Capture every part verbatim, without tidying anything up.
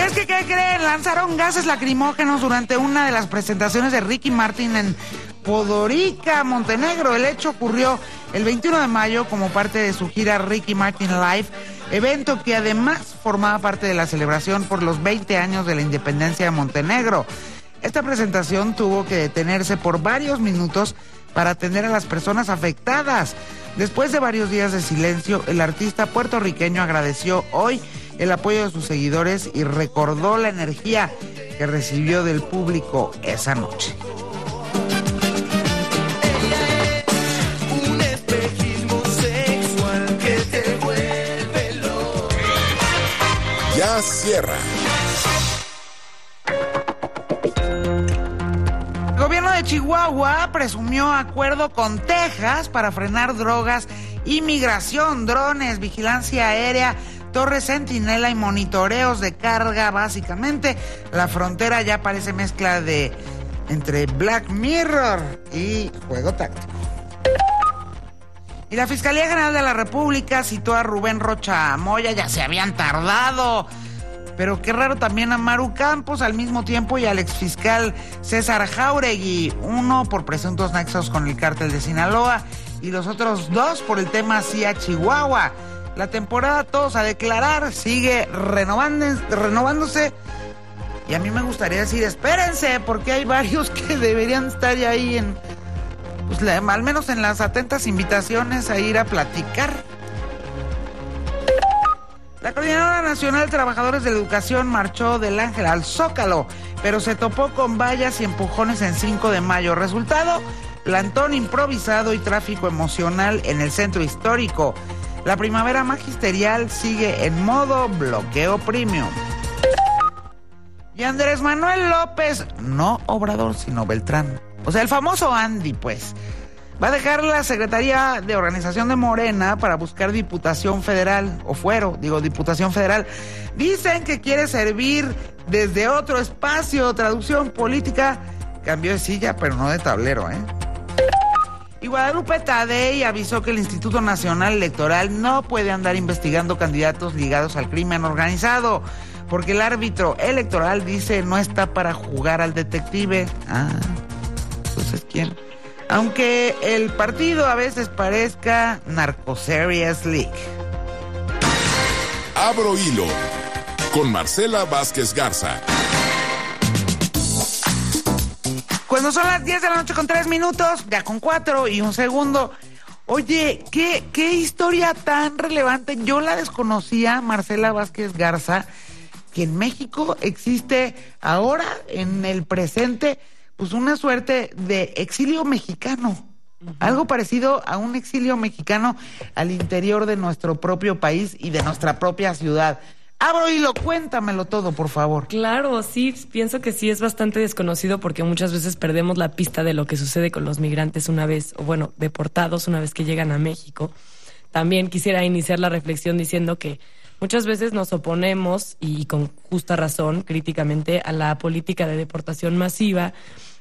es que, ¿qué creen? Lanzaron gases lacrimógenos durante una de las presentaciones de Ricky Martin en Podgorica, Montenegro. El hecho ocurrió el veintiuno de mayo como parte de su gira Ricky Martin Live, evento que además formaba parte de la celebración por los veinte años de la independencia de Montenegro. Esta presentación tuvo que detenerse por varios minutos para atender a las personas afectadas. Después de varios días de silencio, el artista puertorriqueño agradeció hoy el apoyo de sus seguidores y recordó la energía que recibió del público esa noche. Ya cierra. El gobierno de Chihuahua presumió acuerdo con Texas para frenar drogas y migración, drones, vigilancia aérea, torres centinela y monitoreos de carga. Básicamente, la frontera ya parece mezcla de entre Black Mirror y Juego Táctico. Y la Fiscalía General de la República citó a Rubén Rocha Moya, ya se habían tardado. Pero qué raro también a Maru Campos al mismo tiempo y al exfiscal César Jáuregui, uno por presuntos nexos con el cártel de Sinaloa y los otros dos por el tema C I A Chihuahua. La temporada Todos a Declarar sigue renovándose y a mí me gustaría decir espérense, porque hay varios que deberían estar ya ahí en, pues, la, al menos en las atentas invitaciones a ir a platicar. La Coordinadora Nacional de Trabajadores de la Educación marchó del Ángel al Zócalo, pero se topó con vallas y empujones en cinco de mayo. Resultado, plantón improvisado y tráfico emocional en el centro histórico. La primavera magisterial sigue en modo bloqueo premium. Y Andrés Manuel López, no Obrador, sino Beltrán, o sea, el famoso Andy, pues, va a dejar la Secretaría de Organización de Morena para buscar Diputación Federal, o fuero, digo, Diputación Federal. Dicen que quiere servir desde otro espacio, traducción política. Cambió de silla, pero no de tablero, ¿eh? Y Guadalupe Tadei avisó que el Instituto Nacional Electoral no puede andar investigando candidatos ligados al crimen organizado, porque el árbitro electoral dice no está para jugar al detective. Ah, entonces, ¿quién? Aunque el partido a veces parezca Narcoseries League. Abro hilo con Marcela Vázquez Garza. Cuando son las diez de la noche con tres minutos, ya con cuatro y un segundo. Oye, ¿qué, qué historia tan relevante? Yo la desconocía, Marcela Vázquez Garza, que en México existe ahora, en el presente, pues una suerte de exilio mexicano, uh-huh. Algo parecido a un exilio mexicano al interior de nuestro propio país y de nuestra propia ciudad. Abro hilo, cuéntamelo todo, por favor. Claro, sí, pienso que sí es bastante desconocido porque muchas veces perdemos la pista de lo que sucede con los migrantes una vez, o bueno, deportados una vez que llegan a México. También quisiera iniciar la reflexión diciendo que muchas veces nos oponemos, y con justa razón, críticamente, a la política de deportación masiva,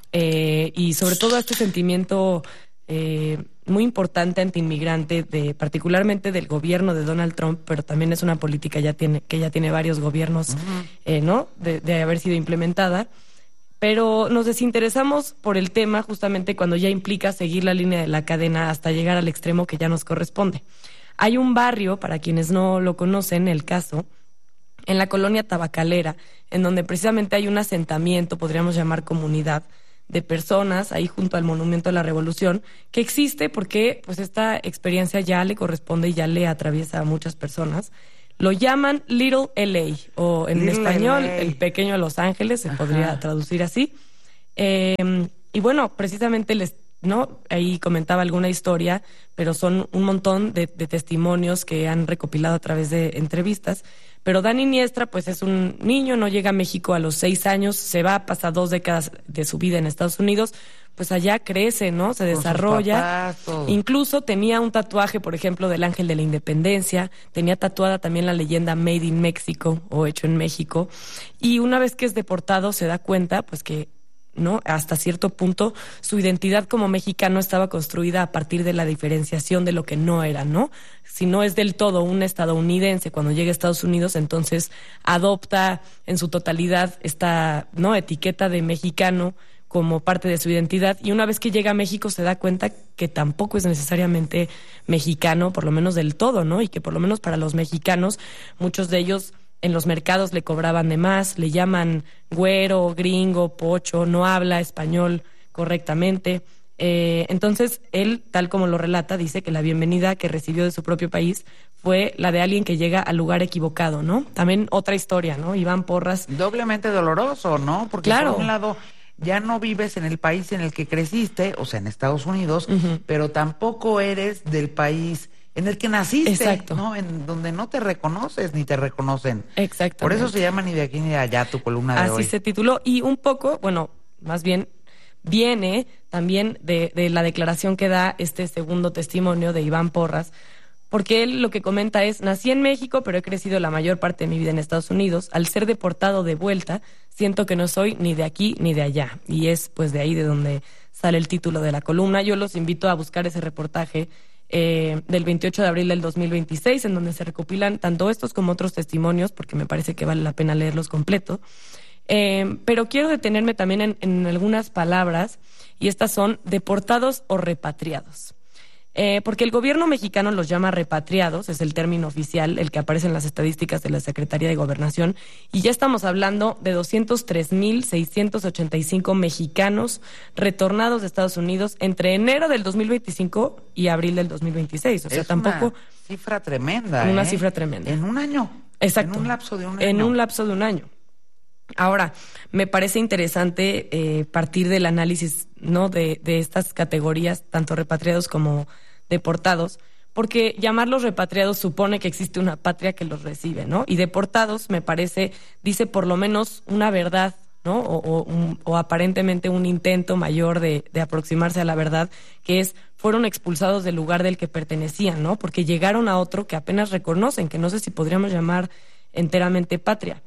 Eh, y sobre todo a este sentimiento eh, muy importante antiinmigrante, de, particularmente del gobierno de Donald Trump, pero también es una política ya tiene, que ya tiene varios gobiernos, uh-huh. eh, ¿no? De, de haber sido implementada. Pero nos desinteresamos por el tema justamente cuando ya implica seguir la línea de la cadena hasta llegar al extremo que ya nos corresponde. Hay un barrio, para quienes no lo conocen, el caso, en la colonia Tabacalera, en donde precisamente hay un asentamiento, podríamos llamar comunidad, de personas ahí junto al Monumento a la Revolución, que existe porque pues esta experiencia ya le corresponde y ya le atraviesa a muchas personas. Lo llaman Little L A, o en Little español, L A. El pequeño Los Ángeles, se Ajá. podría traducir así. Eh, y bueno, precisamente les, ¿no? Ahí comentaba alguna historia, pero son un montón de, de testimonios que han recopilado a través de entrevistas. Pero Dani Niestra, pues es un niño, no llega a México a los seis años, se va, pasa dos décadas de su vida en Estados Unidos, pues allá crece, ¿no? Se desarrolla. Papás, incluso tenía un tatuaje, por ejemplo, del Ángel de la Independencia, tenía tatuada también la leyenda Made in Mexico, o hecho en México, y una vez que es deportado se da cuenta, pues que ¿no? Hasta cierto punto, su identidad como mexicano estaba construida a partir de la diferenciación de lo que no era, ¿no? Si no es del todo un estadounidense, cuando llega a Estados Unidos, entonces adopta en su totalidad esta, ¿no?, etiqueta de mexicano como parte de su identidad, y una vez que llega a México se da cuenta que tampoco es necesariamente mexicano, por lo menos del todo, ¿no? Y que por lo menos para los mexicanos, muchos de ellos en los mercados le cobraban de más, le llaman güero, gringo, pocho, no habla español correctamente. Eh, entonces, él, tal como lo relata, dice que la bienvenida que recibió de su propio país fue la de alguien que llega al lugar equivocado, ¿no? También otra historia, ¿no? Iván Porras. Doblemente doloroso, ¿no? Porque claro. por un lado ya no vives en el país en el que creciste, o sea, en Estados Unidos, uh-huh. pero tampoco eres del país en el que naciste, exacto, ¿no? En donde no te reconoces ni te reconocen. Exactamente. Por eso se llama Ni de aquí ni de allá tu columna de Así hoy. Así se tituló, y un poco, bueno, más bien viene también de, de la declaración que da este segundo testimonio de Iván Porras, porque él lo que comenta es: nací en México, pero he crecido la mayor parte de mi vida en Estados Unidos. Al ser deportado de vuelta, siento que no soy ni de aquí ni de allá. Y es pues de ahí de donde sale el título de la columna. Yo los invito a buscar ese reportaje eh, del veintiocho de abril del dos mil veintiséis, en donde se recopilan tanto estos como otros testimonios, porque me parece que vale la pena leerlos completo. Eh, pero quiero detenerme también en, en algunas palabras, y estas son deportados o repatriados. Eh, porque el gobierno mexicano los llama repatriados, es el término oficial, el que aparece en las estadísticas de la Secretaría de Gobernación, y ya estamos hablando de doscientos tres mil seiscientos ochenta y cinco mexicanos retornados de Estados Unidos entre enero del dos mil veinticinco y abril del dos mil veintiséis. O sea, es tampoco... una cifra tremenda. Una ¿eh? cifra tremenda. En un año. Exacto. En un lapso de un año. En un lapso de un año. Ahora, me parece interesante eh, partir del análisis, ¿no?, de, de estas categorías, tanto repatriados como deportados, porque llamarlos repatriados supone que existe una patria que los recibe, ¿no? Y deportados, me parece, dice por lo menos una verdad, ¿no? O, o, un, o aparentemente un intento mayor de, de aproximarse a la verdad, que es: fueron expulsados del lugar del que pertenecían, ¿no? Porque llegaron a otro que apenas reconocen, que no sé si podríamos llamar enteramente patria.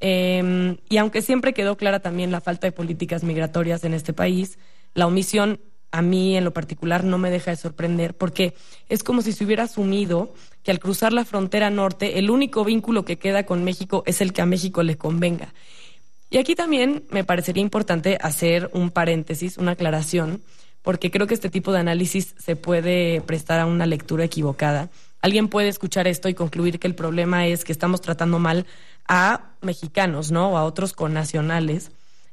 Eh, y aunque siempre quedó clara también la falta de políticas migratorias en este país, la omisión a mí en lo particular no me deja de sorprender, porque es como si se hubiera asumido que al cruzar la frontera norte el único vínculo que queda con México es el que a México le convenga. Y aquí también me parecería importante hacer un paréntesis, una aclaración, porque creo que este tipo de análisis se puede prestar a una lectura equivocada. Alguien puede escuchar esto y concluir que el problema es que estamos tratando mal a mexicanos, ¿no?, o a otros connacionales,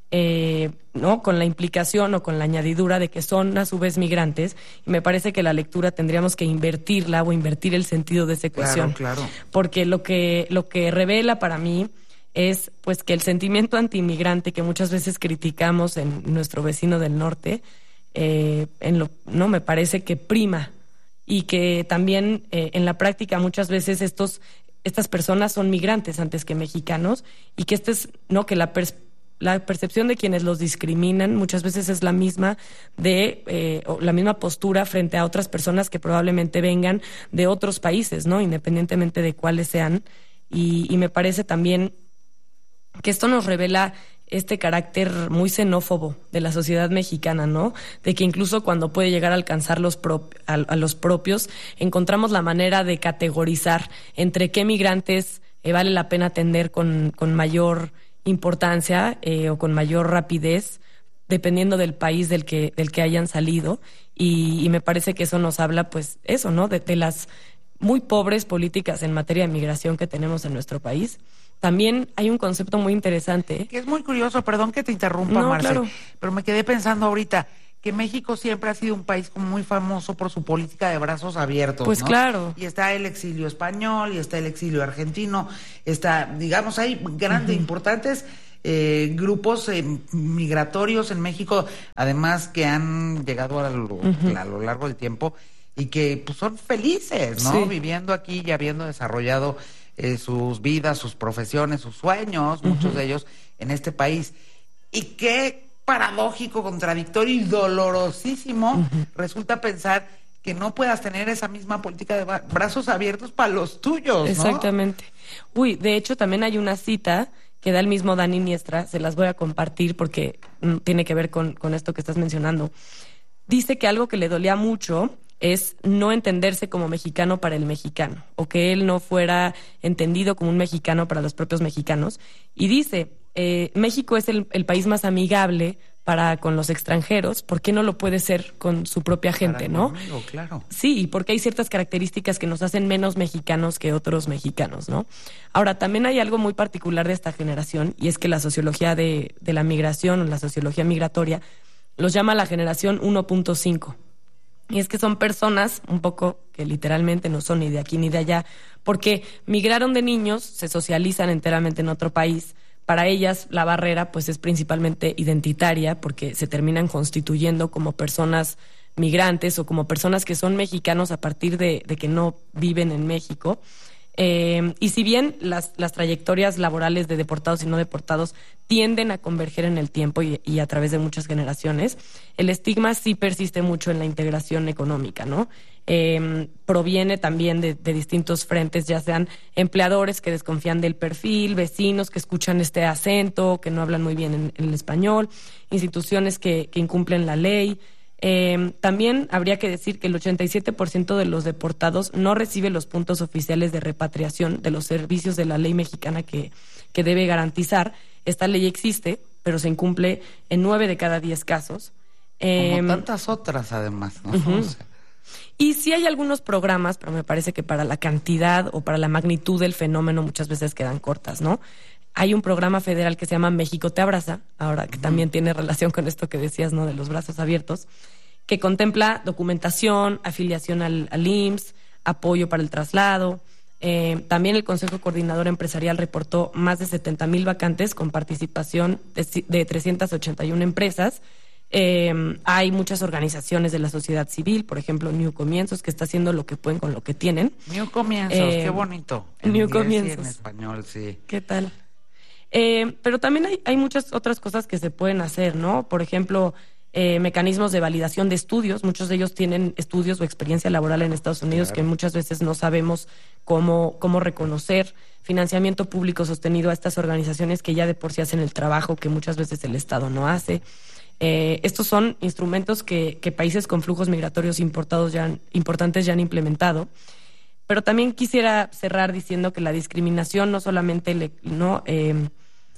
eh, ¿no?, con la implicación o con la añadidura de que son a su vez migrantes, y me parece que la lectura tendríamos que invertirla o invertir el sentido de esa ecuación. Claro, claro. Porque lo que, lo que revela para mí es pues que el sentimiento antimigrante que muchas veces criticamos en nuestro vecino del norte, eh, en lo, no me parece que prima, y que también eh, en la práctica muchas veces estos estas personas son migrantes antes que mexicanos, y que este es, no, que la, pers- la percepción de quienes los discriminan muchas veces es la misma de eh, o la misma postura frente a otras personas que probablemente vengan de otros países, ¿no?, independientemente de cuáles sean. Y, y me parece también que esto nos revela este carácter muy xenófobo de la sociedad mexicana, ¿no? De que incluso cuando puede llegar a alcanzar los pro, a, a los propios, encontramos la manera de categorizar entre qué migrantes eh, vale la pena atender con, con mayor importancia eh, o con mayor rapidez, dependiendo del país del que, del que hayan salido. Y, y me parece que eso nos habla, pues, eso, ¿no?, de, de las muy pobres políticas en materia de migración que tenemos en nuestro país. También hay un concepto muy interesante. Que es muy curioso, perdón que te interrumpa, no, Marce, claro. pero me quedé pensando ahorita que México siempre ha sido un país como muy famoso por su política de brazos abiertos, pues ¿no? Claro. Y está el exilio español, y está el exilio argentino, está, digamos, hay grandes, uh-huh. importantes eh, grupos eh, migratorios en México, además que han llegado a lo, uh-huh. a lo largo del tiempo y que pues son felices, ¿no? Sí. Viviendo aquí y habiendo desarrollado Eh, sus vidas, sus profesiones, sus sueños, uh-huh. muchos de ellos en este país. Y qué paradójico, contradictorio y dolorosísimo uh-huh. resulta pensar que no puedas tener esa misma política de brazos abiertos para los tuyos, ¿no? Exactamente. Uy, de hecho también hay una cita que da el mismo Dani Iniestra, se las voy a compartir porque mm, tiene que ver con, con esto que estás mencionando. Dice que algo que le dolía mucho es no entenderse como mexicano para el mexicano, o que él no fuera entendido como un mexicano para los propios mexicanos. Y dice, eh, México es el, el país más amigable para con los extranjeros, ¿por qué no lo puede ser con su propia gente, para no? Amigo, claro. Sí, y porque hay ciertas características que nos hacen menos mexicanos que otros mexicanos, ¿no? Ahora, también hay algo muy particular de esta generación, y es que la sociología de, de la migración, o la sociología migratoria, los llama la generación uno punto cinco. Y es que son personas un poco que literalmente no son ni de aquí ni de allá, porque migraron de niños, se socializan enteramente en otro país. Para ellas la barrera pues es principalmente identitaria, porque se terminan constituyendo como personas migrantes o como personas que son mexicanos a partir de, de que no viven en México. Eh, y si bien las, las trayectorias laborales de deportados y no deportados tienden a converger en el tiempo y, y a través de muchas generaciones, el estigma sí persiste mucho en la integración económica, ¿no? Eh, proviene también de, de distintos frentes, ya sean empleadores que desconfían del perfil, vecinos que escuchan este acento, que no hablan muy bien en, en el español, instituciones que, que incumplen la ley. Eh, también habría que decir que el ochenta y siete por ciento de los deportados no recibe los puntos oficiales de repatriación de los servicios de la ley mexicana que, que debe garantizar. Esta ley existe, pero se incumple en nueve de cada diez casos. Eh, Como tantas otras, además, ¿no? Uh-huh. O sea. Y sí hay algunos programas, pero me parece que para la cantidad o para la magnitud del fenómeno muchas veces quedan cortas, ¿no? Hay un programa federal que se llama México te abraza, ahora que uh-huh. también tiene relación con esto que decías, ¿no? De los brazos abiertos, que contempla documentación, afiliación al, al I M S S, apoyo para el traslado. Eh, también el Consejo Coordinador Empresarial reportó más de setenta mil vacantes con participación de, de trescientas ochenta y una empresas. Eh, hay muchas organizaciones de la sociedad civil, por ejemplo, New Comienzos, que está haciendo lo que pueden con lo que tienen. New Comienzos, eh, qué bonito. En New Comienzos. Y en español, sí. ¿Qué tal? Eh, pero también hay, hay muchas otras cosas que se pueden hacer, ¿no? Por ejemplo, eh, mecanismos de validación de estudios. Muchos de ellos tienen estudios o experiencia laboral en Estados Unidos, claro, que muchas veces no sabemos cómo, cómo reconocer. Financiamiento público sostenido a estas organizaciones que ya de por sí hacen el trabajo que muchas veces el Estado no hace. Eh, estos son instrumentos que, que países con flujos migratorios importados ya han, importantes ya han implementado. Pero también quisiera cerrar diciendo que la discriminación no solamente le, no, eh,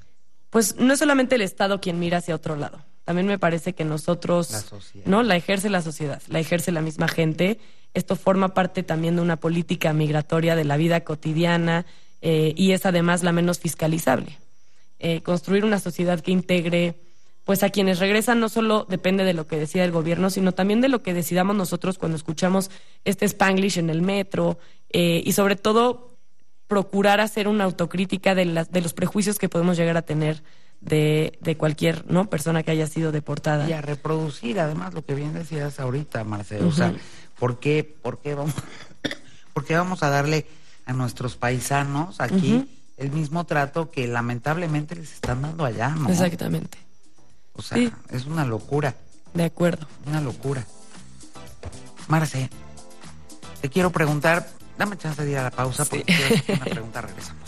pues no es solamente el Estado quien mira hacia otro lado. También me parece que nosotros, la sociedad. ¿no? La ejerce la sociedad, la ejerce la misma gente. Esto forma parte también de una política migratoria de la vida cotidiana eh, y es además la menos fiscalizable. Eh, construir una sociedad que integre pues a quienes regresan no solo depende de lo que decida el gobierno, sino también de lo que decidamos nosotros cuando escuchamos este Spanglish en el metro eh, y sobre todo procurar hacer una autocrítica de, las, de los prejuicios que podemos llegar a tener de, de cualquier no persona que haya sido deportada. Y a reproducir, además, lo que bien decías ahorita, Marcelo. Uh-huh. O sea, ¿por qué, por qué vamos, por qué vamos a darle a nuestros paisanos aquí uh-huh. el mismo trato que lamentablemente les están dando allá, ¿no? Exactamente. O sea, sí. Es una locura. De acuerdo. Una locura. Marce, te quiero preguntar, dame chance de ir a la pausa, sí. Porque quiero hacer una pregunta, regresamos.